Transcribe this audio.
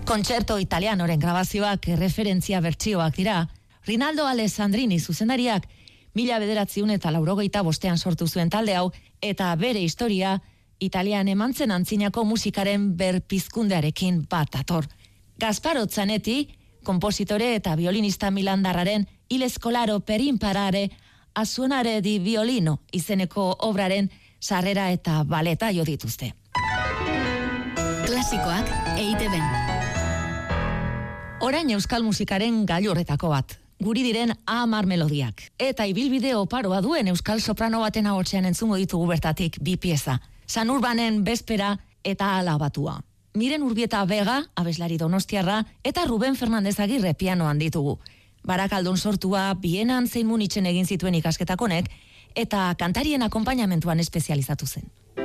Kontzerto italianoren grabazioak referentzia bertsioak dira. Rinaldo Alessandrini zuzendariak 1985 sortu zuen talde hau, eta bere historia Italian emantzen antzinako musikaren berpizkundearekin bat dator. Gasparo Zanetti, kompositore eta violinista milandarraren Il Escolaro per imparare a suonare di violino izeneko obraren sarrera eta baleta jo dituzte. Klasikoak EITB. Orain euskal musikaren gailurretako bat. Guri diren 10 melodiak. Eta ibilbide oparoa duen euskal soprano baten ahotsean entzungo ditugu bertatik 2 pieza. San Urbanen Bespera eta Alabatua. Miren Urbieta Vega, abeslari donostiarra, eta Ruben Fernandez Agirre pianoan ditugu. Barakaldon sortua, Bienan zein Munitzen egin zituen ikasketak honek, eta kantarien akonpainamentuan espezializatu zen.